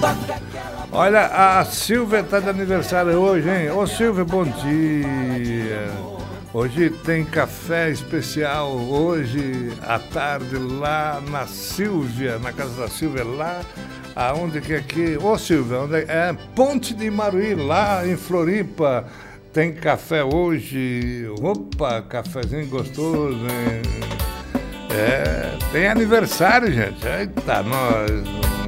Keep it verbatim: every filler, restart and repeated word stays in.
Olha, a Silvia está de aniversário hoje, hein? Ô Silvia, bom dia. Hoje tem café especial, hoje à tarde, lá na Silvia, na casa da Silvia, lá aonde que é aqui? Ô Silvia, onde é? É Ponte de Maruí, lá em Floripa. Tem café hoje. Opa, cafezinho gostoso, hein? É, tem aniversário, gente. Eita, nós.